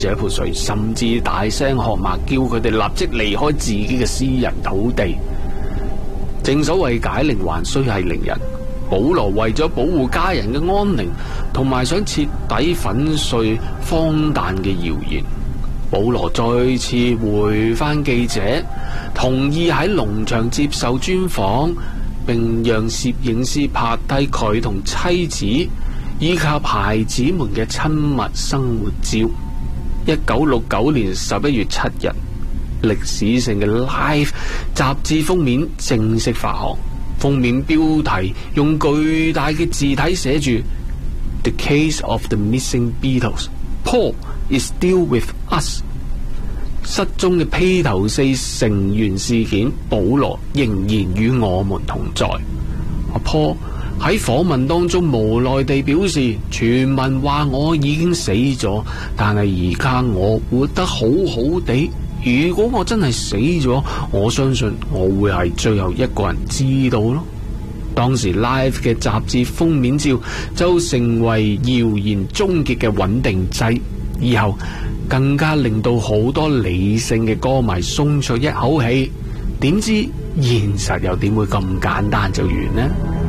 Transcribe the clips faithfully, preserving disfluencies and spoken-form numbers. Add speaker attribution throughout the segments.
Speaker 1: 這潑水，甚至大聲喝罵，叫佢哋立即離開自己嘅私人土地。正所謂解鈴還須繫鈴人，保羅為咗保護家人嘅安寧，同埋想徹底粉碎荒誕嘅謠言，保羅再次回返記者，同意喺農場接受專訪，並讓攝影師拍低佢同妻子以及孩子們嘅親密生活照。一九六九年十一月七日，歷史性嘅 Life 雜誌封面正式發行，封面標題用巨大嘅字體寫住 The Case of the Missing Beatles, Paul is still with us。 失蹤嘅披頭四成員事件，保羅仍然與我們同在。阿 Paul 喺訪問當中無奈地表示，傳聞話我已經死咗，但係而家我活得好好地。如果我真係死咗，我相信我會係最後一個人知道咯。當時 Life 嘅雜誌封面照就成為謠言終結嘅穩定劑，以後更加令到好多理性嘅歌迷鬆出一口氣。點知現實又點會咁簡單就完呢？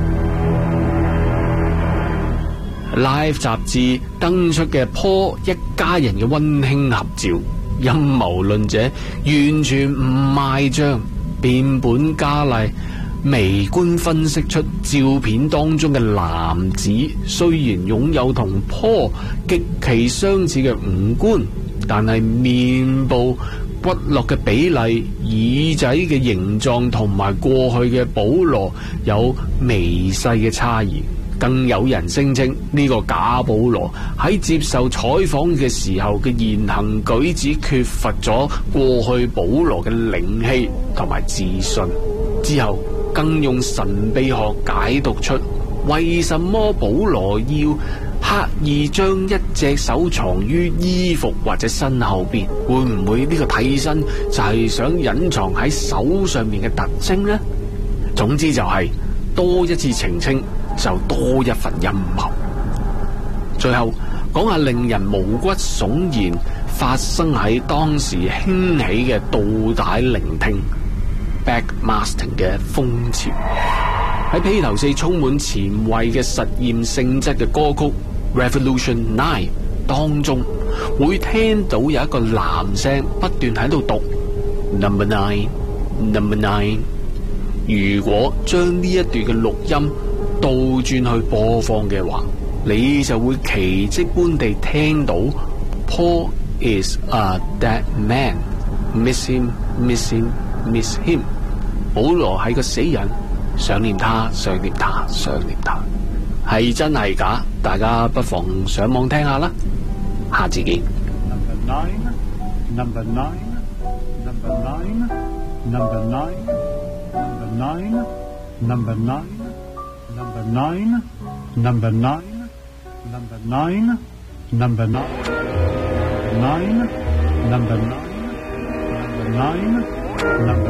Speaker 1: Life 雜誌登出嘅 Paul 一家人嘅溫馨合照，陰謀論者完全唔賣賬，變本加厲，微觀分析出照片當中嘅男子雖然擁有同 Paul 極其相似嘅五官，但係面部骨骼嘅比例、耳仔嘅形狀同埋過去嘅保羅有微細嘅差異。更有人聲稱呢個假保羅喺接受採訪嘅時候嘅言行舉止缺乏咗過去保羅嘅靈氣同埋自信。之後更用神秘學解讀出為什麼保羅要刻意將一隻手藏於衣服或者身後邊，會唔會呢個替身就係想隱藏喺手上面嘅特徵呢？總之就係多一次澄清就多一份陰謀。最後講下令人毛骨悚然發生喺當時興起嘅倒帶聆聽 backmasking 嘅風潮。喺披頭四充滿前衛嘅實驗性質嘅歌曲 Revolution nine 當中，會聽到有一個男聲不斷喺度讀 Number nine Number nine。 如果將呢一段嘅錄音倒轉去播放嘅話，你就會奇蹟般地聽到 Paul is a dead man, miss him, miss him, miss him。 保羅係個死人，想念他，想念他，想念他。係真係假？大家不妨上網聽下啦。下次見。
Speaker 2: Number nine, number nine, number nine, number nine, number nine, number nine, number nine, number nine, number nine, number nine, nine, number nine, number nine, number